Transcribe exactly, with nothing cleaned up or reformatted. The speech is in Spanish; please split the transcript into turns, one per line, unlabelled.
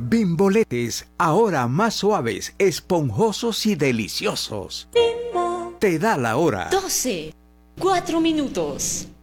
Bimboletes, ahora más suaves, esponjosos y deliciosos.
Bimbo.
Te da la hora.
doce, cuatro minutos.